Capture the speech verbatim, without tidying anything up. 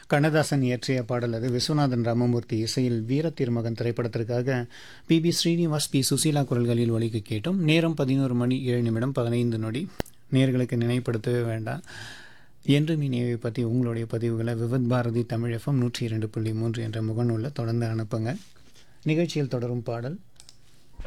கண்ணதாசன் இயற்றிய பாடல் அது. விஸ்வநாதன் ராமமூர்த்தி இசையில் வீர திருமகன் திரைப்படத்திற்காக B B Srinivas, B Susheela குரல்களில் ஒலிக்க கேட்டோம். நேரம் பதினோரு மணி ஏழு நிமிடம் பதினைந்து நொடி. நேர்களுக்கு நினைப்படுத்தவே வேண்டாம், என்று மீனியவை பற்றி உங்களுடைய பதிவுகளை விவித் பாரதி தமிழ் எஃப்எம் நூற்றி இரண்டு புள்ளி மூன்று என்ற முகநூலில் தொடர்ந்து அனுப்புங்க. நிகழ்ச்சியில் தொடரும் பாடல்